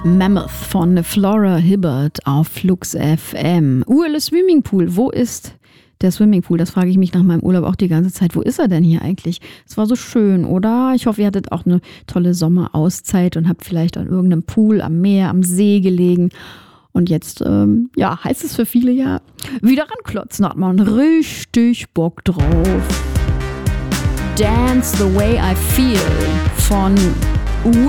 Mammoth von Flora Hibbert auf Flux FM. Uele Swimmingpool, wo ist der Swimmingpool? Das frage ich mich nach meinem Urlaub auch die ganze Zeit. Wo ist er denn hier eigentlich? Es war so schön, oder? Ich hoffe, ihr hattet auch eine tolle Sommerauszeit und habt vielleicht an irgendeinem Pool am Meer, am See gelegen. Und jetzt, heißt es für viele ja, wieder ranklotzen, hat man richtig Bock drauf. Dance the Way I Feel von